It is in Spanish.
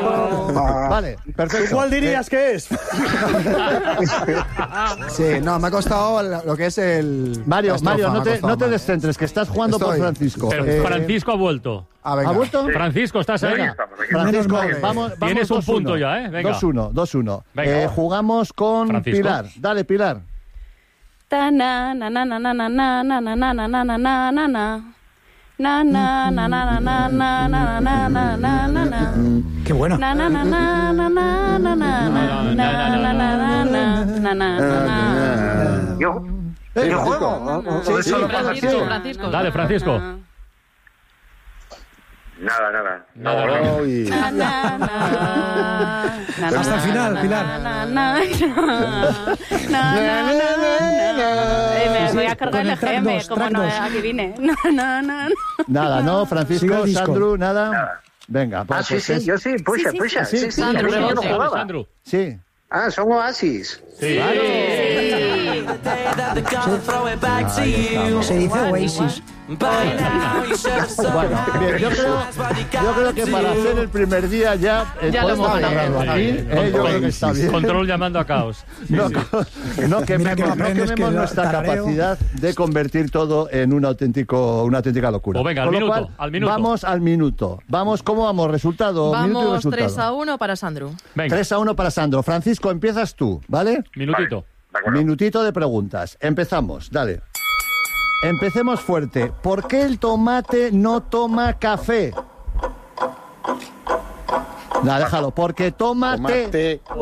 Vale, perfecto. ¿Cuál dirías que es? Sí, no, me ha costado lo que es el... Mario, estrofa, no te descentres, que estás jugando por Francisco. Pero Francisco ha vuelto. Venga. ¿Ha vuelto? Sí. Francisco, estás ahí. Francisco, vamos Tienes un 2-1. punto ya, ¿eh? Venga. 2-1. Venga. Jugamos con Francisco. Pilar. Dale, Pilar. Ta na na na na na na na na na na na na na na na na. Na na na na na na na na na na na na na. Qué bueno. Na na na na na na na na na na na na. Yo juego. Sí, Francisco. Dale, Francisco. Nada. Uy. Hasta el final, Pilar. Me voy a cargar el Con el EGM, track como no dos. aquí vine. Nada, ¿no? Sigue Francisco, el disco. Sandro, nada. Venga, pues, Sí, yo sí, puxa. Sí, Sandro, yo no jugaba. Sandro. Sí. Son Oasis. Sí. Se dice Oasis. Bueno, bien, yo creo que para hacer el primer día ya Ya lo podemos está cerrarlo bien. aquí. Yo creo que está bien. Control llamando a caos. No Mira que lo quememos aprendes, que nuestra tarareo. capacidad de convertir todo en una auténtica locura. Pues venga, Con al lo minuto, cual, al minuto. Vamos al minuto. ¿Cómo vamos? Resultado. Minuto y Vamos resultado. 3-1 para Sandro. Venga, 3-1 para Sandro. Francisco, empiezas tú, ¿vale? minutito. De acuerdo. Minutito de preguntas. Empezamos, dale. Empecemos fuerte. ¿Por qué el tomate no toma café? No, déjalo. Porque tomate.